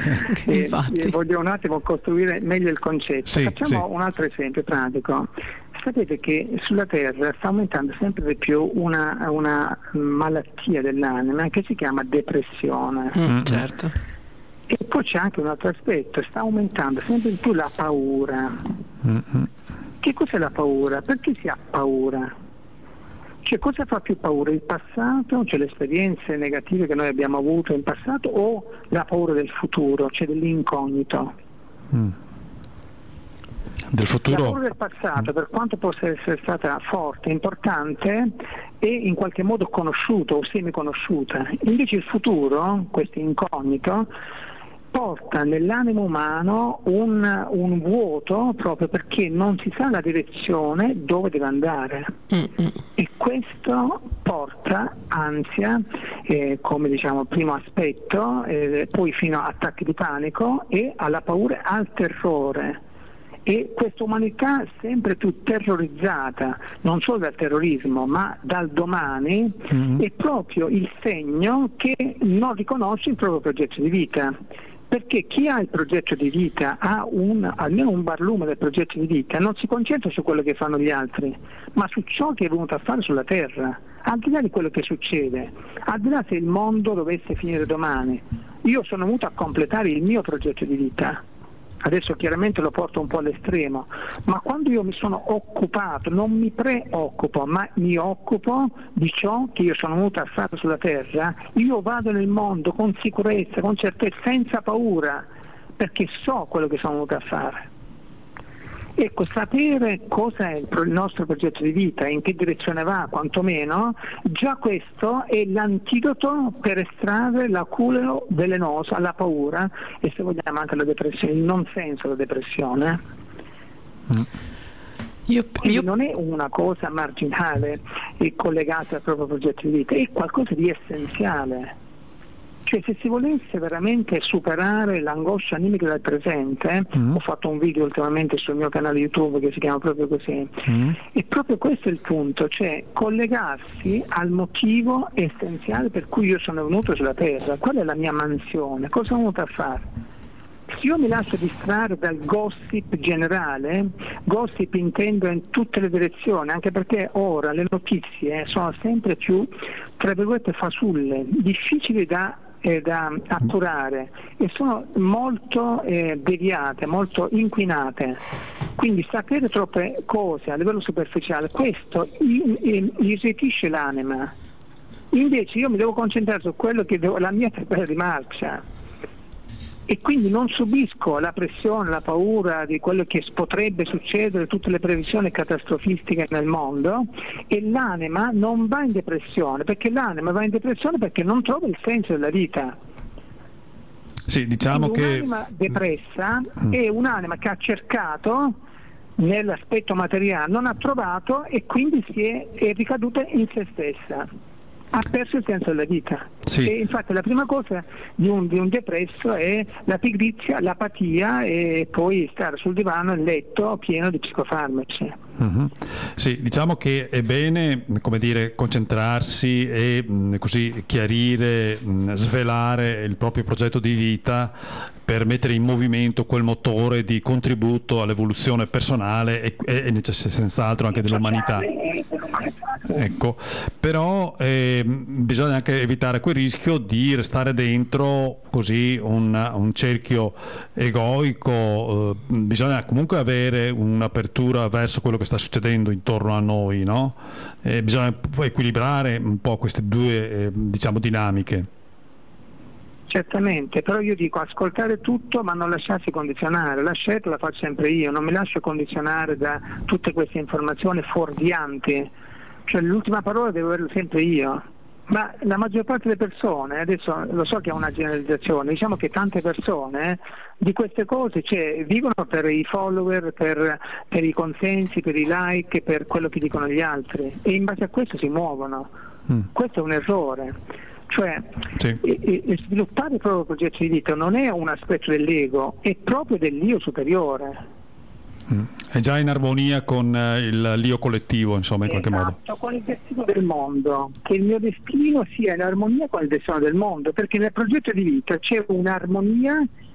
Voglio un attimo costruire meglio il concetto. Facciamo un altro esempio pratico. Sapete che sulla Terra sta aumentando sempre di più una malattia dell'anima che si chiama depressione. Certo. E poi c'è anche un altro aspetto, sta aumentando sempre di più la paura. Che cos'è la paura? Perché si ha paura? Cioè, cosa fa più paura? Il passato, cioè le esperienze negative che noi abbiamo avuto in passato, o la paura del futuro, cioè dell'incognito? Del futuro. La paura del passato, per quanto possa essere stata forte, importante, è in qualche modo conosciuta o semiconosciuta. Invece il futuro, questo incognito, porta nell'animo umano un vuoto, proprio perché non si sa la direzione dove deve andare. E questo porta ansia, come diciamo primo aspetto, poi fino a attacchi di panico e alla paura, al terrore. E questa umanità sempre più terrorizzata, non solo dal terrorismo, ma dal domani, è proprio il segno che non riconosce il proprio progetto di vita. Perché chi ha il progetto di vita, ha almeno un barlume del progetto di vita, non si concentra su quello che fanno gli altri, ma su ciò che è venuto a fare sulla Terra, al di là di quello che succede, al di là se il mondo dovesse finire domani. Io sono venuto a completare il mio progetto di vita. Adesso chiaramente lo porto un po' all'estremo, ma quando io mi sono occupato, non mi preoccupo, ma mi occupo di ciò che io sono venuto a fare sulla Terra, io vado nel mondo con sicurezza, con certezza, senza paura, perché so quello che sono venuto a fare. Ecco, sapere cosa è il nostro progetto di vita, in che direzione va, quantomeno, già questo è l'antidoto per estrarre l'aculeto velenoso alla paura e, se vogliamo, anche alla depressione, il non senso della depressione. Quindi non è una cosa marginale e collegata al proprio progetto di vita, è qualcosa di essenziale. Cioè, se si volesse veramente superare l'angoscia animica del presente, ho fatto un video ultimamente sul mio canale YouTube che si chiama proprio così, e proprio questo è il punto, cioè collegarsi al motivo essenziale per cui io sono venuto sulla Terra. Qual è la mia mansione? Cosa ho venuto a fare? Se io mi lascio distrarre dal gossip generale, gossip intendo in tutte le direzioni, anche perché ora le notizie sono sempre più, tra virgolette, fasulle, difficili da atturare e sono molto deviate, molto inquinate. Quindi sapere troppe cose a livello superficiale, questo irritisce l'anima. Invece io mi devo concentrare su quello che la mia tabella di marcia, e quindi non subisco la pressione, la paura di quello che potrebbe succedere, tutte le previsioni catastrofistiche nel mondo, e l'anima non va in depressione, perché l'anima va in depressione perché non trova il senso della vita. Sì, diciamo quindi che un'anima depressa è un'anima che ha cercato nell'aspetto materiale, non ha trovato e quindi è ricaduta in se stessa. Ha perso il senso della vita. Sì. E infatti la prima cosa di un depresso è la pigrizia, l'apatia e poi stare sul divano, il letto pieno di psicofarmaci. Sì, diciamo che è bene, come dire, concentrarsi e così chiarire, svelare il proprio progetto di vita per mettere in movimento quel motore di contributo all'evoluzione personale e senz'altro anche dell'umanità. Ecco, però bisogna anche evitare quel rischio di restare dentro così un cerchio egoico. Bisogna comunque avere un'apertura verso quello che sta succedendo intorno a noi, no? Bisogna equilibrare un po' queste due diciamo dinamiche. Certamente, però io dico ascoltare tutto ma non lasciarsi condizionare. La scelta la faccio sempre io, non mi lascio condizionare da tutte queste informazioni fuorvianti, cioè l'ultima parola devo averla sempre io. Ma la maggior parte delle persone, adesso lo so che è una generalizzazione, diciamo che tante persone di queste cose vivono per i follower, per i consensi, per i like, per quello che dicono gli altri, e in base a questo si muovono. Questo è un errore. Cioè sviluppare il proprio progetto di vita non è un aspetto dell'ego, è proprio dell'io superiore. È già in armonia con l'io collettivo, insomma, in qualche modo. Con il destino del mondo, che il mio destino sia in armonia con il destino del mondo, perché nel progetto di vita c'è un'armonia